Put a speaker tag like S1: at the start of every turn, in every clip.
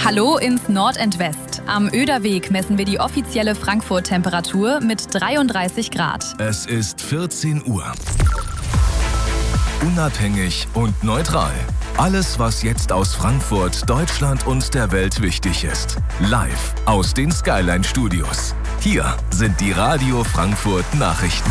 S1: Hallo ins Nord and West. Am Oederweg messen wir die offizielle Frankfurt-Temperatur mit 33 Grad.
S2: Es ist 14 Uhr. Unabhängig und neutral. Alles, was jetzt aus Frankfurt, Deutschland und der Welt wichtig ist. Live aus den Skyline-Studios. Hier sind die Radio Frankfurt Nachrichten.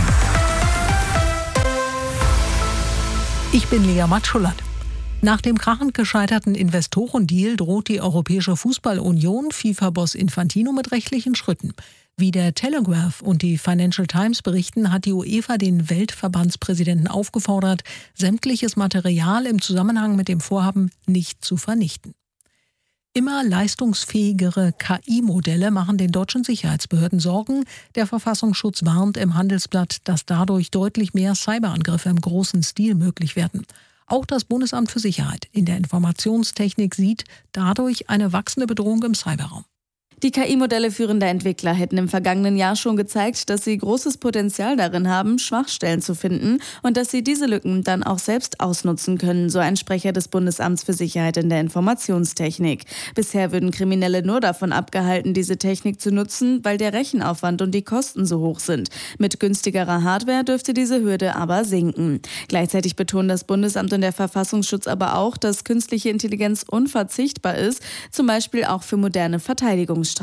S3: Ich bin Lea Matschulat. Nach dem krachend gescheiterten Investorendeal droht die Europäische Fußballunion FIFA-Boss Infantino mit rechtlichen Schritten. Wie der Telegraph und die Financial Times berichten, hat die UEFA den Weltverbandspräsidenten aufgefordert, sämtliches Material im Zusammenhang mit dem Vorhaben nicht zu vernichten. Immer leistungsfähigere KI-Modelle machen den deutschen Sicherheitsbehörden Sorgen. Der Verfassungsschutz warnt im Handelsblatt, dass dadurch deutlich mehr Cyberangriffe im großen Stil möglich werden. Auch das Bundesamt für Sicherheit in der Informationstechnik sieht dadurch eine wachsende Bedrohung im Cyberraum.
S4: Die KI-Modelle führender Entwickler hätten im vergangenen Jahr schon gezeigt, dass sie großes Potenzial darin haben, Schwachstellen zu finden und dass sie diese Lücken dann auch selbst ausnutzen können, so ein Sprecher des Bundesamts für Sicherheit in der Informationstechnik. Bisher würden Kriminelle nur davon abgehalten, diese Technik zu nutzen, weil der Rechenaufwand und die Kosten so hoch sind. Mit günstigerer Hardware dürfte diese Hürde aber sinken. Gleichzeitig betonen das Bundesamt und der Verfassungsschutz aber auch, dass künstliche Intelligenz unverzichtbar ist, zum Beispiel auch für moderne Verteidigungsstrategien.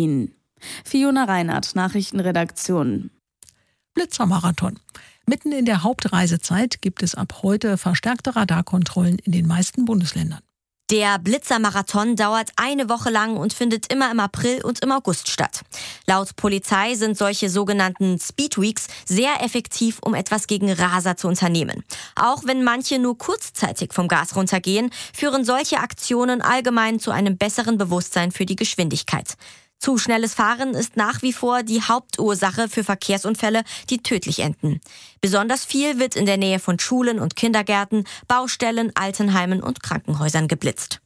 S4: Fiona Reinhardt, Nachrichtenredaktion.
S3: Blitzermarathon. Mitten in der Hauptreisezeit gibt es ab heute verstärkte Radarkontrollen in den meisten Bundesländern.
S5: Der Blitzermarathon dauert eine Woche lang und findet immer im April und im August statt. Laut Polizei sind solche sogenannten Speedweeks sehr effektiv, um etwas gegen Raser zu unternehmen. Auch wenn manche nur kurzzeitig vom Gas runtergehen, führen solche Aktionen allgemein zu einem besseren Bewusstsein für die Geschwindigkeit. Zu schnelles Fahren ist nach wie vor die Hauptursache für Verkehrsunfälle, die tödlich enden. Besonders viel wird in der Nähe von Schulen und Kindergärten, Baustellen, Altenheimen und Krankenhäusern geblitzt.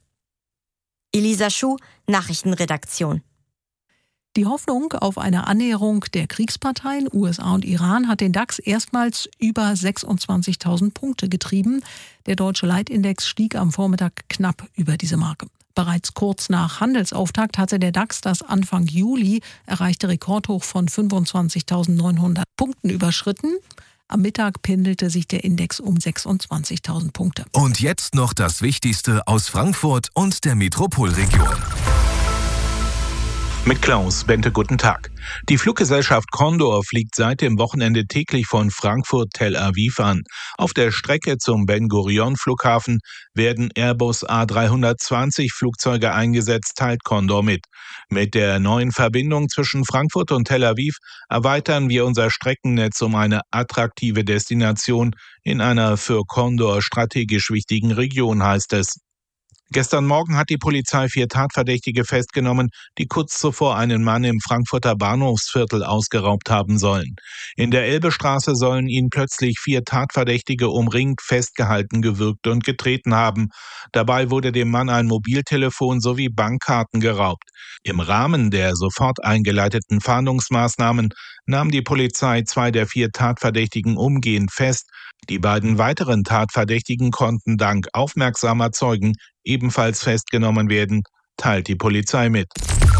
S5: Elisa Schuh, Nachrichtenredaktion.
S3: Die Hoffnung auf eine Annäherung der Kriegsparteien USA und Iran hat den DAX erstmals über 26.000 Punkte getrieben. Der deutsche Leitindex stieg am Vormittag knapp über diese Marke. Bereits kurz nach Handelsauftakt hatte der DAX das Anfang Juli erreichte Rekordhoch von 25.900 Punkten überschritten. Am Mittag pendelte sich der Index um 26.000 Punkte.
S2: Und jetzt noch das Wichtigste aus Frankfurt und der Metropolregion.
S6: Mit Klaus Bente, guten Tag. Die Fluggesellschaft Condor fliegt seit dem Wochenende täglich von Frankfurt Tel Aviv an. Auf der Strecke zum Ben-Gurion-Flughafen werden Airbus A320 Flugzeuge eingesetzt, teilt Condor mit. Mit der neuen Verbindung zwischen Frankfurt und Tel Aviv erweitern wir unser Streckennetz um eine attraktive Destination in einer für Condor strategisch wichtigen Region, heißt es. Gestern Morgen hat die Polizei 4 Tatverdächtige festgenommen, die kurz zuvor einen Mann im Frankfurter Bahnhofsviertel ausgeraubt haben sollen. In der Elbestraße sollen ihn plötzlich 4 Tatverdächtige umringt, festgehalten, gewürgt und getreten haben. Dabei wurde dem Mann ein Mobiltelefon sowie Bankkarten geraubt. Im Rahmen der sofort eingeleiteten Fahndungsmaßnahmen nahm die Polizei 2 der 4 Tatverdächtigen umgehend fest. Die beiden weiteren Tatverdächtigen konnten dank aufmerksamer Zeugen ebenfalls festgenommen werden, teilt die Polizei mit.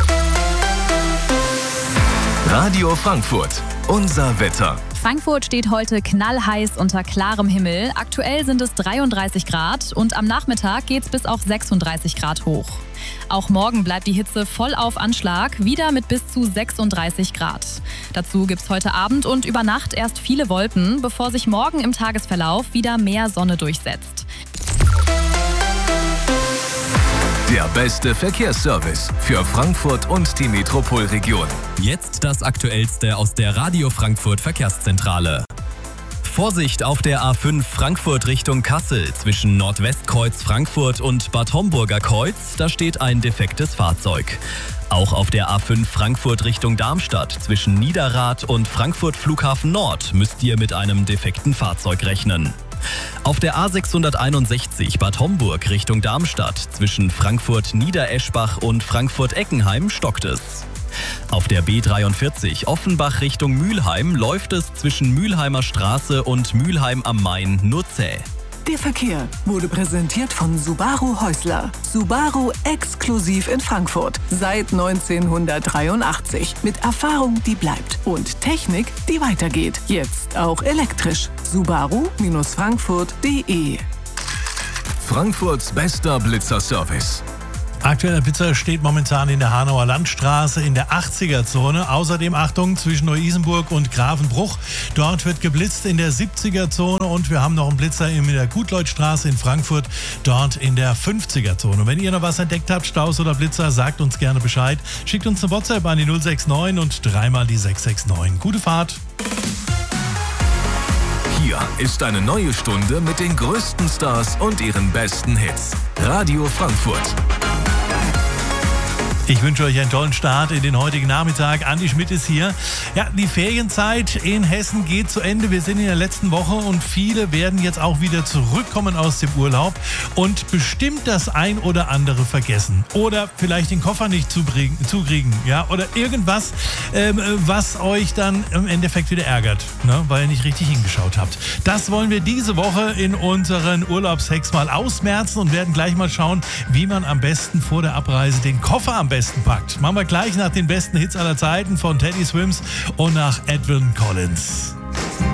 S2: Radio Frankfurt, unser Wetter.
S1: Frankfurt steht heute knallheiß unter klarem Himmel. Aktuell sind es 33 Grad und am Nachmittag geht es bis auf 36 Grad hoch. Auch morgen bleibt die Hitze voll auf Anschlag, wieder mit bis zu 36 Grad. Dazu gibt es heute Abend und über Nacht erst viele Wolken, bevor sich morgen im Tagesverlauf wieder mehr Sonne durchsetzt.
S2: Der beste Verkehrsservice für Frankfurt und die Metropolregion.
S7: Jetzt das Aktuellste aus der Radio Frankfurt Verkehrszentrale. Vorsicht auf der A5 Frankfurt Richtung Kassel zwischen Nordwestkreuz Frankfurt und Bad Homburger Kreuz, da steht ein defektes Fahrzeug. Auch auf der A5 Frankfurt Richtung Darmstadt zwischen Niederrad und Frankfurt Flughafen Nord müsst ihr mit einem defekten Fahrzeug rechnen. Auf der A661 Bad Homburg Richtung Darmstadt zwischen Frankfurt Niedereschbach und Frankfurt Eckenheim stockt es. Auf der B43 Offenbach Richtung Mülheim läuft es zwischen Mülheimer Straße und Mülheim am Main nur zäh.
S8: Der Verkehr wurde präsentiert von Subaru Häusler. Subaru exklusiv in Frankfurt. Seit 1983. Mit Erfahrung, die bleibt. Und Technik, die weitergeht. Jetzt auch elektrisch. Subaru-Frankfurt.de.
S2: Frankfurts bester Blitzerservice.
S9: Aktueller Blitzer steht momentan in der Hanauer Landstraße in der 80er-Zone. Außerdem Achtung zwischen Neu-Isenburg und Grafenbruch. Dort wird geblitzt in der 70er-Zone und wir haben noch einen Blitzer in der Gutleutstraße in Frankfurt, dort in der 50er-Zone. Wenn ihr noch was entdeckt habt, Staus oder Blitzer, sagt uns gerne Bescheid. Schickt uns eine WhatsApp an die 069 und dreimal die 669. Gute Fahrt!
S2: Hier ist eine neue Stunde mit den größten Stars und ihren besten Hits. Radio Frankfurt.
S9: Ich wünsche euch einen tollen Start in den heutigen Nachmittag. Andi Schmidt ist hier. Ja, die Ferienzeit in Hessen geht zu Ende. Wir sind in der letzten Woche und viele werden jetzt auch wieder zurückkommen aus dem Urlaub und bestimmt das ein oder andere vergessen. Oder vielleicht den Koffer nicht zukriegen. Ja? Oder irgendwas, was euch dann im Endeffekt wieder ärgert, ne? Weil ihr nicht richtig hingeschaut habt. Das wollen wir diese Woche in unseren Urlaubshacks mal ausmerzen und werden gleich mal schauen, wie man am besten vor der Abreise den Koffer am besten packt. Machen wir gleich nach den besten Hits aller Zeiten von Teddy Swims und nach Edwin Collins.